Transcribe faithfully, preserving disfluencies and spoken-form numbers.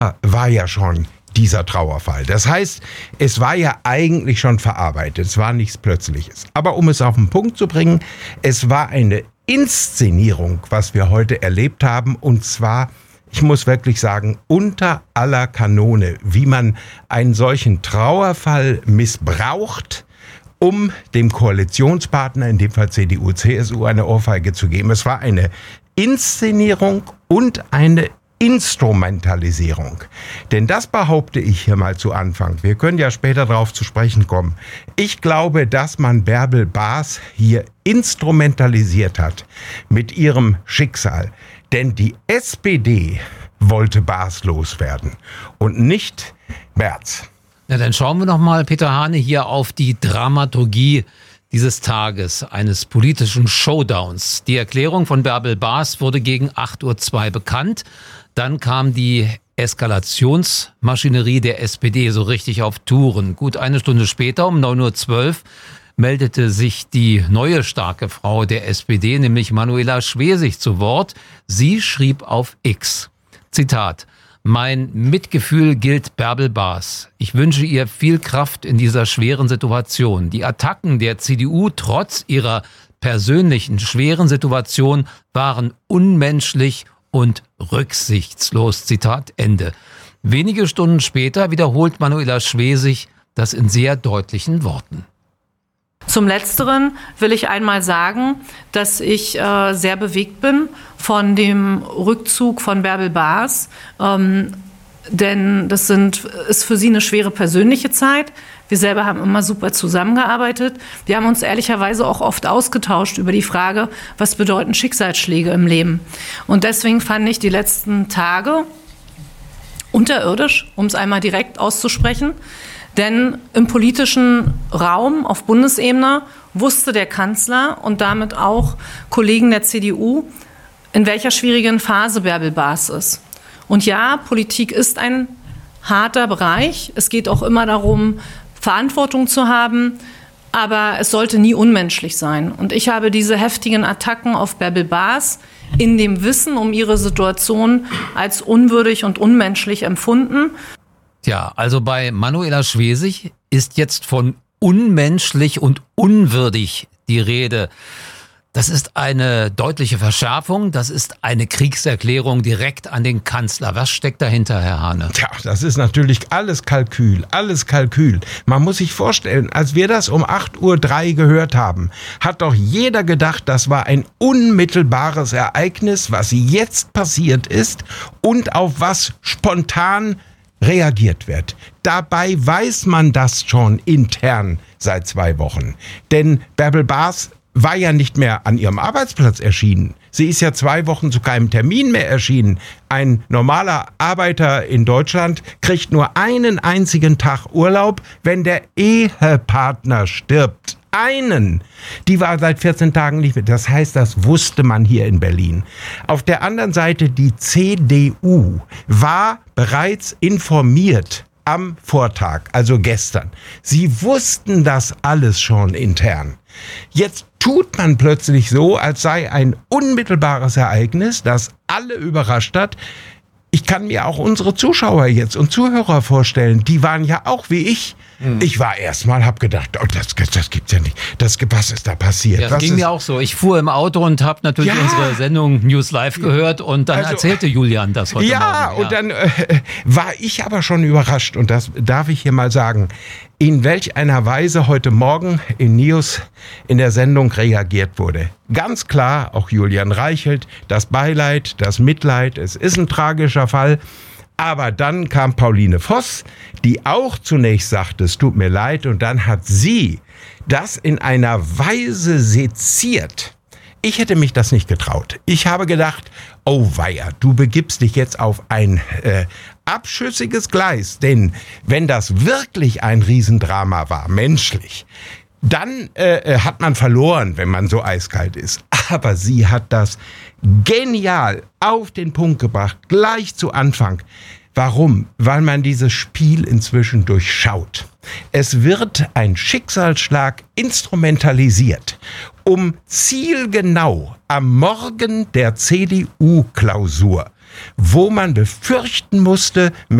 war ja schon dieser Trauerfall. Das heißt, es war ja eigentlich schon verarbeitet. Es war nichts Plötzliches. Aber um es auf den Punkt zu bringen, es war eine Inszenierung, was wir heute erlebt haben. Und zwar, ich muss wirklich sagen, unter aller Kanone, wie man einen solchen Trauerfall missbraucht, um dem Koalitionspartner, in dem Fall C D U, C S U, eine Ohrfeige zu geben. Es war eine Inszenierung und eine Instrumentalisierung. Denn das behaupte ich hier mal zu Anfang. Wir können ja später darauf zu sprechen kommen. Ich glaube, dass man Bärbel Baas hier instrumentalisiert hat mit ihrem Schicksal. Denn die S P D wollte Baas loswerden und nicht Merz. Na, dann schauen wir noch mal, Peter Hane, hier auf die Dramaturgie dieses Tages, eines politischen Showdowns. Die Erklärung von Bärbel Baas wurde gegen acht Uhr zwei bekannt. Dann kam die Eskalationsmaschinerie der S P D so richtig auf Touren. Gut eine Stunde später, um neun Uhr zwölf, meldete sich die neue starke Frau der S P D, nämlich Manuela Schwesig, zu Wort. Sie schrieb auf X, Zitat: Mein Mitgefühl gilt Bärbel Baas. Ich wünsche ihr viel Kraft in dieser schweren Situation. Die Attacken der C D U trotz ihrer persönlichen schweren Situation waren unmenschlich und rücksichtslos. Zitat Ende. Wenige Stunden später wiederholt Manuela Schwesig das in sehr deutlichen Worten. Zum Letzteren will ich einmal sagen, dass ich äh, sehr bewegt bin von dem Rückzug von Bärbel Baas, ähm, denn das sind, ist für sie eine schwere persönliche Zeit. Wir selber haben immer super zusammengearbeitet. Wir haben uns ehrlicherweise auch oft ausgetauscht über die Frage, was bedeuten Schicksalsschläge im Leben. Und deswegen fand ich die letzten Tage unterirdisch, um es einmal direkt auszusprechen. Denn im politischen Raum auf Bundesebene wusste der Kanzler und damit auch Kollegen der C D U, in welcher schwierigen Phase Bärbel Baas ist. Und ja, Politik ist ein harter Bereich. Es geht auch immer darum, Verantwortung zu haben, aber es sollte nie unmenschlich sein. Und ich habe diese heftigen Attacken auf Bärbel Baas in dem Wissen um ihre Situation als unwürdig und unmenschlich empfunden. Tja, also bei Manuela Schwesig ist jetzt von unmenschlich und unwürdig die Rede. Das ist eine deutliche Verschärfung, das ist eine Kriegserklärung direkt an den Kanzler. Was steckt dahinter, Herr Hane? Tja, das ist natürlich alles Kalkül, alles Kalkül. Man muss sich vorstellen, als wir das um acht Uhr drei gehört haben, hat doch jeder gedacht, das war ein unmittelbares Ereignis, was jetzt passiert ist und auf was spontan reagiert wird. Dabei weiß man das schon intern seit zwei Wochen. Denn Bärbel Baas war ja nicht mehr an ihrem Arbeitsplatz erschienen. Sie ist ja zwei Wochen zu keinem Termin mehr erschienen. Ein normaler Arbeiter in Deutschland kriegt nur einen einzigen Tag Urlaub, wenn der Ehepartner stirbt. Einen. Die war seit vierzehn Tagen nicht mehr. Das heißt, das wusste man hier in Berlin. Auf der anderen Seite, die C D U war bereits informiert am Vortag, also gestern. Sie wussten das alles schon intern. Jetzt tut man plötzlich so, als sei ein unmittelbares Ereignis, das alle überrascht hat. Ich kann mir auch unsere Zuschauer jetzt und Zuhörer vorstellen, die waren ja auch wie ich. Hm. Ich war erstmal, hab gedacht, oh, das, das gibt's ja nicht. Das, was ist da passiert? Ja, das was ging ist? mir auch so. Ich fuhr im Auto und habe natürlich ja. unsere Sendung News Live gehört und dann also, erzählte Julian das heute ja, Morgen. Ja, und dann äh, war ich aber schon überrascht und das darf ich hier mal sagen, in welch einer Weise heute Morgen in News in der Sendung reagiert wurde. Ganz klar, auch Julian Reichelt, das Beileid, das Mitleid, es ist ein tragischer Fall. Aber dann kam Pauline Voss, die auch zunächst sagte, es tut mir leid, und dann hat sie das in einer Weise seziert. Ich hätte mich das nicht getraut. Ich habe gedacht, oh weia, du begibst dich jetzt auf ein äh, abschüssiges Gleis. Denn wenn das wirklich ein Riesendrama war, menschlich, dann äh, hat man verloren, wenn man so eiskalt ist. Aber sie hat das genial auf den Punkt gebracht, gleich zu Anfang. Warum? Weil man dieses Spiel inzwischen durchschaut. Es wird ein Schicksalsschlag instrumentalisiert, um zielgenau am Morgen der C D U-Klausur wo man befürchten musste,